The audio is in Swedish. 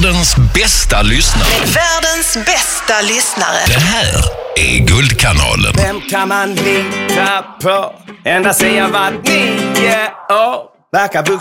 Världens bästa lyssnare. Världens bästa lyssnare. Det här är Guldkanalen. Vem kan man lita på? Ända sedan jag var 9 år. Verkar